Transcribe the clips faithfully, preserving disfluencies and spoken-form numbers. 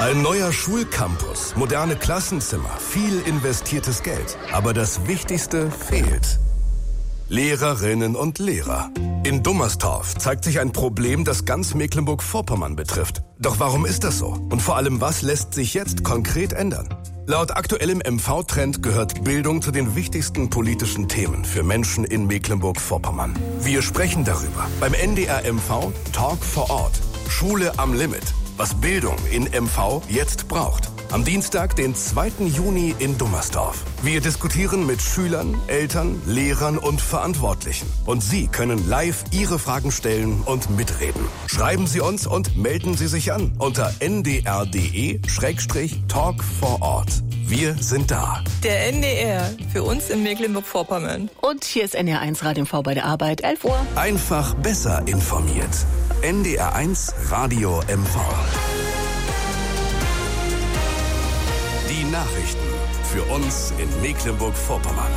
Ein neuer Schulcampus, moderne Klassenzimmer, viel investiertes Geld. Aber das Wichtigste fehlt. Lehrerinnen und Lehrer. In Dummerstorf zeigt sich ein Problem, das ganz Mecklenburg-Vorpommern betrifft. Doch warum ist das so? Und vor allem, was lässt sich jetzt konkret ändern? Laut aktuellem M V-Trend gehört Bildung zu den wichtigsten politischen Themen für Menschen in Mecklenburg-Vorpommern. Wir sprechen darüber beim N D R M V Talk vor Ort. Schule am Limit. Was Bildung in M V jetzt braucht. Am Dienstag, den zweiten Juni in Dummerstorf. Wir diskutieren mit Schülern, Eltern, Lehrern und Verantwortlichen. Und Sie können live Ihre Fragen stellen und mitreden. Schreiben Sie uns und melden Sie sich an unter n d r punkt d e Schrägstrich Talk vor Ort. Wir sind da. Der N D R, für uns in Mecklenburg-Vorpommern. Und hier ist N D R eins Radio M V bei der Arbeit, elf Uhr. Einfach besser informiert. N D R eins Radio M V. Die Nachrichten für uns in Mecklenburg-Vorpommern.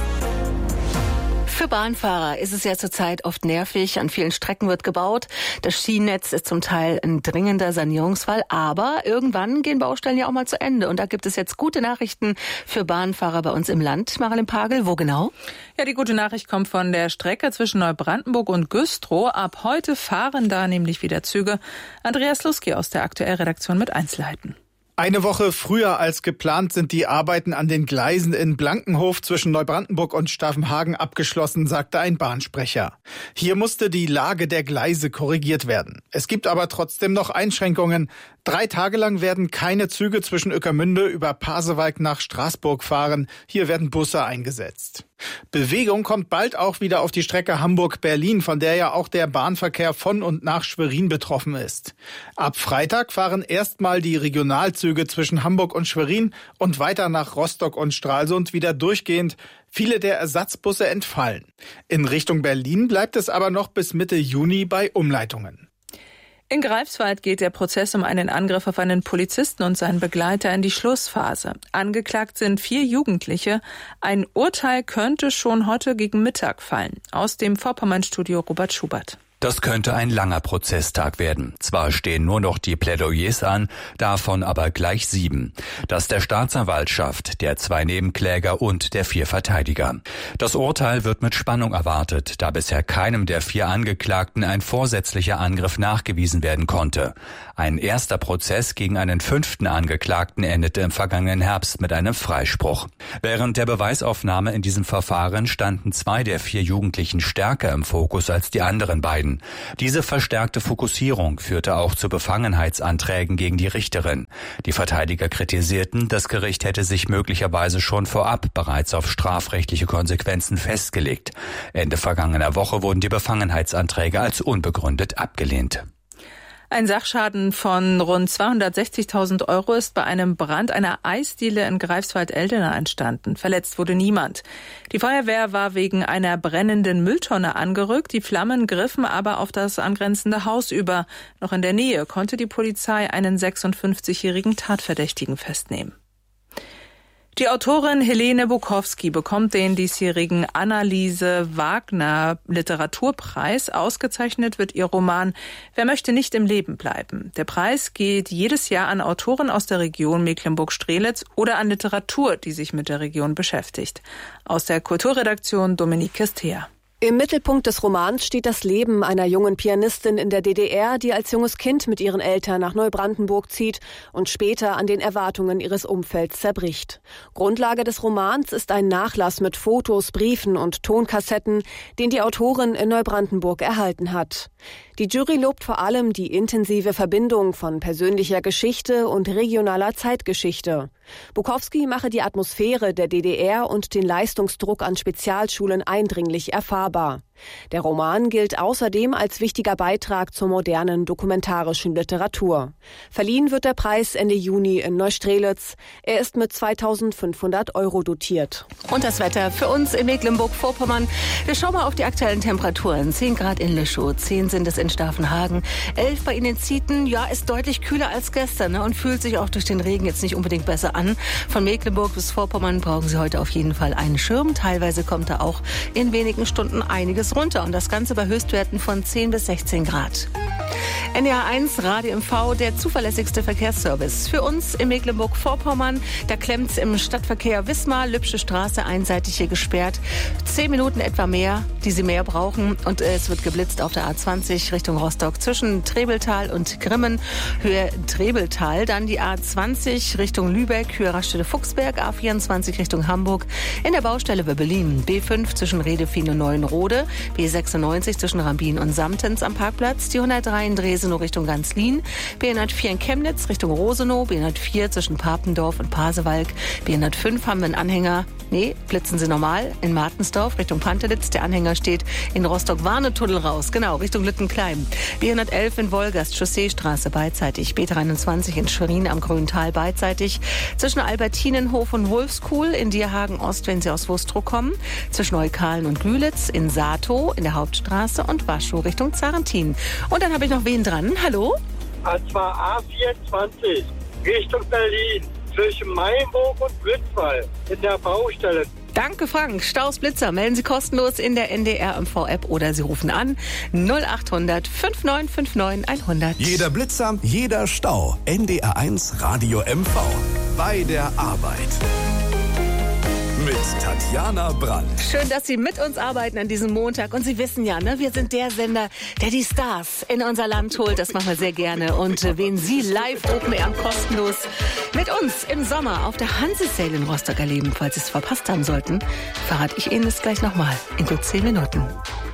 Für Bahnfahrer ist es ja zurzeit oft nervig. An vielen Strecken wird gebaut. Das Schienennetz ist zum Teil ein dringender Sanierungsfall. Aber irgendwann gehen Baustellen ja auch mal zu Ende. Und da gibt es jetzt gute Nachrichten für Bahnfahrer bei uns im Land. Marilyn Pagel, wo genau? Ja, die gute Nachricht kommt von der Strecke zwischen Neubrandenburg und Güstrow. Ab heute fahren da nämlich wieder Züge. Andreas Luski aus der Aktuellredaktion mit Einzelheiten. Eine Woche früher als geplant sind die Arbeiten an den Gleisen in Blankenhof zwischen Neubrandenburg und Stavenhagen abgeschlossen, sagte ein Bahnsprecher. Hier musste die Lage der Gleise korrigiert werden. Es gibt aber trotzdem noch Einschränkungen. Drei Tage lang werden keine Züge zwischen Ueckermünde über Pasewalk nach Straßburg fahren. Hier werden Busse eingesetzt. Bewegung kommt bald auch wieder auf die Strecke Hamburg-Berlin, von der ja auch der Bahnverkehr von und nach Schwerin betroffen ist. Ab Freitag fahren erstmal die Regionalzüge zwischen Hamburg und Schwerin und weiter nach Rostock und Stralsund wieder durchgehend. Viele der Ersatzbusse entfallen. In Richtung Berlin bleibt es aber noch bis Mitte Juni bei Umleitungen. In Greifswald geht der Prozess um einen Angriff auf einen Polizisten und seinen Begleiter in die Schlussphase. Angeklagt sind vier Jugendliche. Ein Urteil könnte schon heute gegen Mittag fallen. Aus dem Vorpommern-Studio Robert Schubert. Das könnte ein langer Prozesstag werden. Zwar stehen nur noch die Plädoyers an, davon aber gleich sieben. Das der Staatsanwaltschaft, der zwei Nebenkläger und der vier Verteidiger. Das Urteil wird mit Spannung erwartet, da bisher keinem der vier Angeklagten ein vorsätzlicher Angriff nachgewiesen werden konnte. Ein erster Prozess gegen einen fünften Angeklagten endete im vergangenen Herbst mit einem Freispruch. Während der Beweisaufnahme in diesem Verfahren standen zwei der vier Jugendlichen stärker im Fokus als die anderen beiden. Diese verstärkte Fokussierung führte auch zu Befangenheitsanträgen gegen die Richterin. Die Verteidiger kritisierten, das Gericht hätte sich möglicherweise schon vorab bereits auf strafrechtliche Konsequenzen festgelegt. Ende vergangener Woche wurden die Befangenheitsanträge als unbegründet abgelehnt. Ein Sachschaden von rund zweihundertsechzigtausend Euro ist bei einem Brand einer Eisdiele in Greifswald-Eldena entstanden. Verletzt wurde niemand. Die Feuerwehr war wegen einer brennenden Mülltonne angerückt. Die Flammen griffen aber auf das angrenzende Haus über. Noch in der Nähe konnte die Polizei einen sechsundfünfzigjährigen Tatverdächtigen festnehmen. Die Autorin Helene Bukowski bekommt den diesjährigen Anneliese Wagner Literaturpreis. Ausgezeichnet wird ihr Roman Wer möchte nicht im Leben bleiben? Der Preis geht jedes Jahr an Autoren aus der Region Mecklenburg-Strelitz oder an Literatur, die sich mit der Region beschäftigt. Aus der Kulturredaktion Dominique Kestea. Im Mittelpunkt des Romans steht das Leben einer jungen Pianistin in der D D R, die als junges Kind mit ihren Eltern nach Neubrandenburg zieht und später an den Erwartungen ihres Umfelds zerbricht. Grundlage des Romans ist ein Nachlass mit Fotos, Briefen und Tonkassetten, den die Autorin in Neubrandenburg erhalten hat. Die Jury lobt vor allem die intensive Verbindung von persönlicher Geschichte und regionaler Zeitgeschichte. Bukowski mache die Atmosphäre der D D R und den Leistungsdruck an Spezialschulen eindringlich erfahrbar. Der Roman gilt außerdem als wichtiger Beitrag zur modernen dokumentarischen Literatur. Verliehen wird der Preis Ende Juni in Neustrelitz. Er ist mit zweitausendfünfhundert Euro dotiert. Und das Wetter für uns in Mecklenburg-Vorpommern. Wir schauen mal auf die aktuellen Temperaturen. zehn Grad in Lischow, zehn sind es in Stavenhagen, elf bei Ihnen in Zieten. Ja, ist deutlich kühler als gestern, ne, und fühlt sich auch durch den Regen jetzt nicht unbedingt besser an. Von Mecklenburg bis Vorpommern brauchen Sie heute auf jeden Fall einen Schirm. Teilweise kommt da auch in wenigen Stunden einiges runter. Und das Ganze bei Höchstwerten von zehn bis sechzehn Grad. N D R eins Radio M V, der zuverlässigste Verkehrsservice. Für uns in Mecklenburg-Vorpommern, da klemmt's im Stadtverkehr Wismar, Lübsche Straße, einseitig hier gesperrt. Zehn Minuten etwa mehr, die Sie mehr brauchen. Und es wird geblitzt auf der A zwanzig Richtung Rostock zwischen Trebeltal und Grimmen, Höhe Trebeltal. Dann die A zwanzig Richtung Lübeck, Höhe Raststätte-Fuchsberg, A vierundzwanzig Richtung Hamburg. In der Baustelle bei Berlin, B fünf zwischen Redefien und Neuenrode, B sechsundneunzig zwischen Rambin und Samtens am Parkplatz, die hundertdrei in Dresenow Richtung Ganzlin, B hundertvier in Chemnitz Richtung Rosenow, B hundertvier zwischen Papendorf und Pasewalk, B hundertfünf haben wir einen Anhänger, nee, blitzen Sie normal, in Martensdorf Richtung Pantelitz, der Anhänger steht in Rostock-Warnetunnel raus, genau, Richtung Lüttenklein, B hundertelf in Wolgast, Chausseestraße beidseitig, B dreiundzwanzig in Schwerin am Grüntal beidseitig, zwischen Albertinenhof und Wolfskuhl in Dierhagen Ost, wenn Sie aus Wustrow kommen, zwischen Neukalen und Glülitz, in Saatow in der Hauptstraße und Waschow Richtung Zarentin. Und dann habe ich noch wen dran. Hallo? Und zwar A vierundzwanzig Richtung Berlin zwischen Mainburg und Blitzwall in der Baustelle. Danke, Frank. Staus Blitzer melden Sie kostenlos in der N D R M V-App oder Sie rufen an null acht hundert neunundfünfzig neunundfünfzig hundert. Jeder Blitzer, jeder Stau. N D R eins Radio M V. Bei der Arbeit. Mit Tatjana Brandt. Schön, dass Sie mit uns arbeiten an diesem Montag. Und Sie wissen ja, ne, wir sind der Sender, der die Stars in unser Land holt. Das machen wir sehr gerne. Und äh, wen Sie live Open Air kostenlos mit uns im Sommer auf der Hanse-Sale in Rostock erleben, falls Sie es verpasst haben sollten, verrate ich Ihnen das gleich nochmal in gut zehn Minuten.